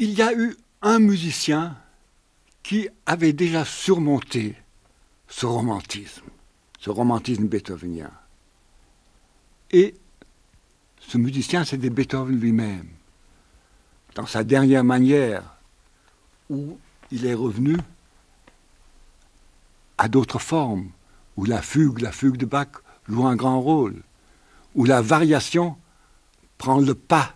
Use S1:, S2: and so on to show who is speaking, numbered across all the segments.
S1: il y a eu un musicien qui avait déjà surmonté ce romantisme beethovenien. Et ce musicien, c'était Beethoven lui-même. Dans sa dernière manière, où il est revenu à d'autres formes, où la fugue de Bach joue un grand rôle, où la variation prend le pas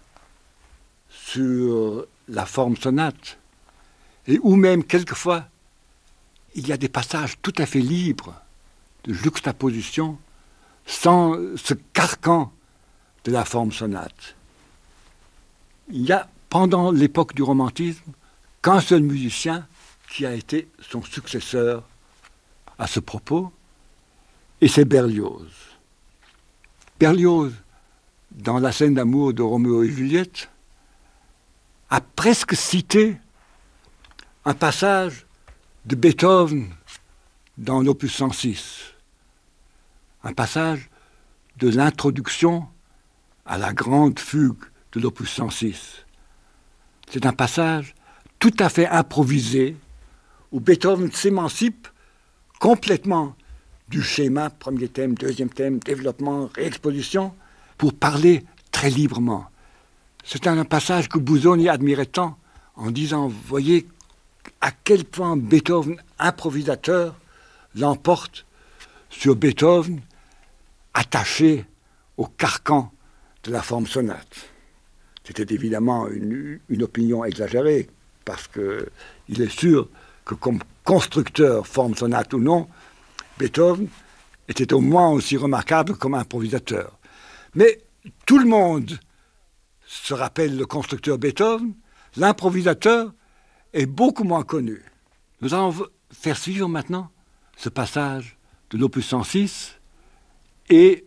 S1: sur la forme sonate, et où même quelquefois il y a des passages tout à fait libres de juxtaposition sans ce carcan de la forme sonate. Il y a, pendant l'époque du romantisme, qu'un seul musicien qui a été son successeur à ce propos, et c'est Berlioz. Berlioz, dans la scène d'amour de Roméo et Juliette, a presque cité un passage de Beethoven dans l'opus 106, un passage de l'introduction à la grande fugue de l'opus 106. C'est un passage tout à fait improvisé, où Beethoven s'émancipe complètement du schéma, premier thème, deuxième thème, développement, réexposition, pour parler très librement. C'est un passage que Busoni admirait tant, en disant, voyez à quel point Beethoven, improvisateur, l'emporte sur Beethoven, attaché au carcan de la forme sonate. C'était évidemment une opinion exagérée, parce qu'il est sûr que comme constructeur, forme sonate ou non, Beethoven était au moins aussi remarquable comme improvisateur. Mais tout le monde se rappelle le constructeur Beethoven, l'improvisateur est beaucoup moins connu. Nous allons faire suivre maintenant ce passage de l'opus 106 et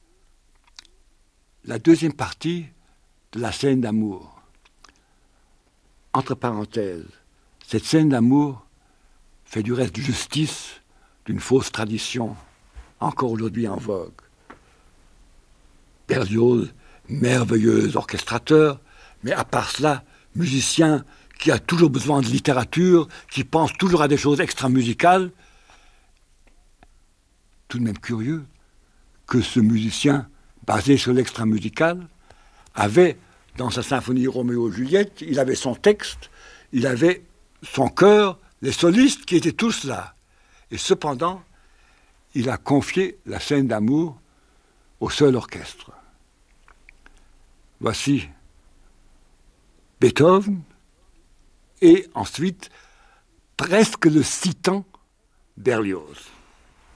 S1: la deuxième partie de la scène d'amour. Entre parenthèses, cette scène d'amour fait du reste justice d'une fausse tradition, encore aujourd'hui en vogue. Berlioz, merveilleux orchestrateur, mais à part cela, musicien qui a toujours besoin de littérature, qui pense toujours à des choses extra-musicales. Tout de même curieux que ce musicien, basé sur l'extra-musical, avait, dans sa symphonie Roméo-Juliette, il avait son texte, il avait son chœur, les solistes qui étaient tous là. Et cependant, il a confié la scène d'amour au seul orchestre. Voici Beethoven, et ensuite, presque le citant, Berlioz.